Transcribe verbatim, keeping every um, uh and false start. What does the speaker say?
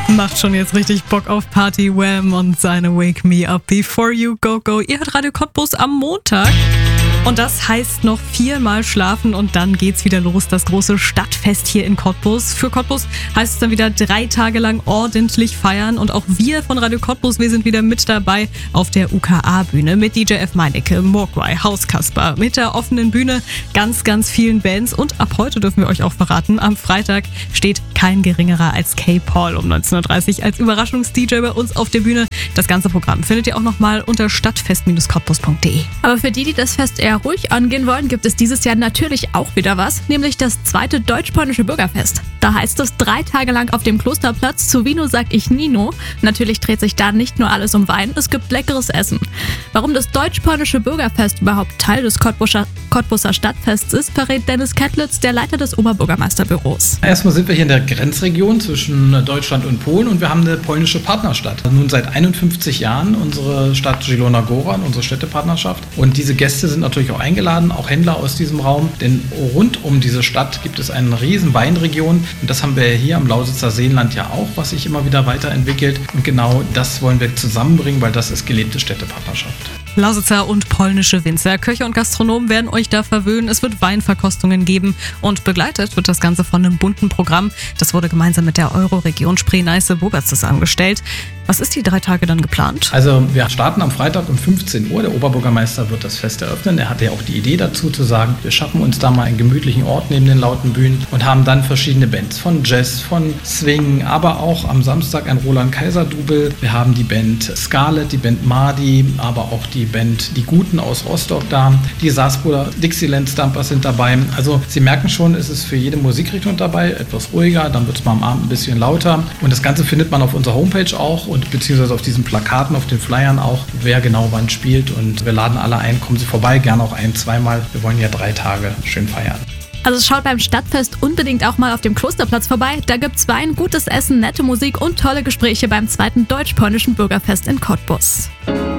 Macht schon jetzt richtig Bock auf Party, Wham und seine Wake Me Up Before You Go Go. Ihr hört Radio Cottbus am Montag. Und das heißt noch viermal schlafen und dann geht's wieder los, das große Stadtfest hier in Cottbus. Für Cottbus heißt es dann wieder drei Tage lang ordentlich feiern und auch wir von Radio Cottbus, wir sind wieder mit dabei auf der U K A-Bühne mit D J F. Meinecke, Mogwai, Hauskasper, mit der offenen Bühne, ganz, ganz vielen Bands und ab heute dürfen wir euch auch verraten, am Freitag steht kein geringerer als K-Paul um neunzehn Uhr dreißig als Überraschungs-D J bei uns auf der Bühne. Das ganze Programm findet ihr auch nochmal unter stadtfest Cottbus punkt de. Aber für die, die das Fest eher ruhig angehen wollen, gibt es dieses Jahr natürlich auch wieder was, nämlich das zweite deutsch-polnische Bürgerfest. Da heißt es drei Tage lang auf dem Klosterplatz, zu Wino sag ich Nino. Natürlich dreht sich da nicht nur alles um Wein, es gibt leckeres Essen. Warum das deutsch-polnische Bürgerfest überhaupt Teil des Cottbusser, Cottbusser Stadtfests ist, verrät Dennis Kettlitz, der Leiter des Oberbürgermeisterbüros. Erstmal sind wir hier in der Grenzregion zwischen Deutschland und Polen und wir haben eine polnische Partnerstadt. Nun seit einundfünfzig Jahren unsere Stadt Zielona Góra, unsere Städtepartnerschaft. Und diese Gäste sind natürlich auch eingeladen, auch Händler aus diesem Raum, denn rund um diese Stadt gibt es eine riesen Weinregion und das haben wir hier am Lausitzer Seenland ja auch, was sich immer wieder weiterentwickelt und genau das wollen wir zusammenbringen, weil das ist gelebte Städtepartnerschaft. Lausitzer und polnische Winzer, Köche und Gastronomen werden euch da verwöhnen. Es wird Weinverkostungen geben und begleitet wird das Ganze von einem bunten Programm. Das wurde gemeinsam mit der Euroregion Spree-Neiße-Burger zusammengestellt. Was ist die drei Tage dann geplant? Also wir starten am Freitag um fünfzehn Uhr. Der Oberbürgermeister wird das Fest eröffnen. Er hatte ja auch die Idee dazu zu sagen, wir schaffen uns da mal einen gemütlichen Ort neben den lauten Bühnen und haben dann verschiedene Bands von Jazz, von Swing, aber auch am Samstag ein Roland-Kaiser-Double. Wir haben die Band Scarlett, die Band Mardi, aber auch die Band Die Guten aus Rostock da. Die Saasbruder Dixieland Stumpers sind dabei. Also Sie merken schon, es ist für jede Musikrichtung dabei. Etwas ruhiger, dann wird es mal am Abend ein bisschen lauter. Und das Ganze findet man auf unserer Homepage auch und beziehungsweise auf diesen Plakaten, auf den Flyern auch, wer genau wann spielt. Und wir laden alle ein, kommen Sie vorbei, gerne auch ein-, zweimal. Wir wollen ja drei Tage schön feiern. Also schaut beim Stadtfest unbedingt auch mal auf dem Klosterplatz vorbei. Da gibt's Wein, gutes Essen, nette Musik und tolle Gespräche beim zweiten deutsch-polnischen Bürgerfest in Cottbus.